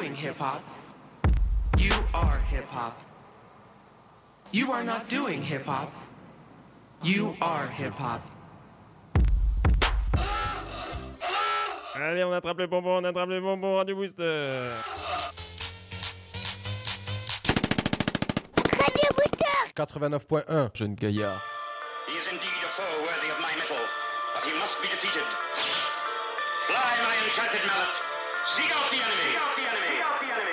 doing hip-hop. You are hip-hop. You are not doing hip-hop. You are hip-hop. Allez, on attrape le bonbon, Radio Booster. Radio Booster 89.1, Jeune Gaillard. He is indeed a foe worthy of my mettle, but he must be defeated. Fly, my enchanted mallet. Seek out the enemy.